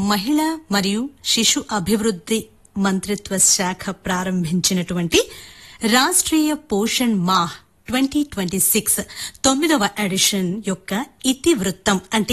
మహిళా మరియు శిశు అభివృద్ది మంత్రిత్వ శాఖ ప్రారంభించినటువంటి రాష్ట్రీయ పోషణ్ మాహ్ 2026 9వ ఎడిషన్ యొక్క ఇతివృత్తం అంటే